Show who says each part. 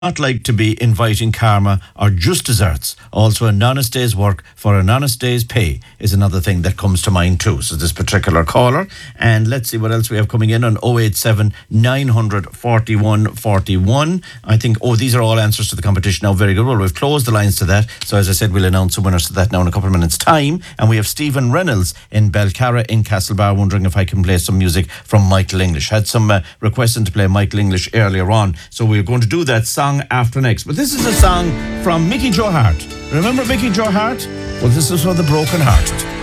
Speaker 1: not like to be inviting karma or just desserts. Also, an honest day's work for an honest day's pay is another thing that comes to mind too. So this particular caller, and let's see what else we have coming in on 087 900 41 41. I think, these are all answers to the competition now. Very good. Well, we've closed the lines to that. So as I said, we'll announce the winners to that now in a couple of minutes' time. And we have Stephen Reynolds in Belcarra in Castlebar wondering if I can play some music from Michael English. Had some requesting to play Michael English earlier on. So we're going to do that song after next. But this is a song from Mickey Joe Hart. Remember Mickey Joe Hart? Well, this is for the broken hearted.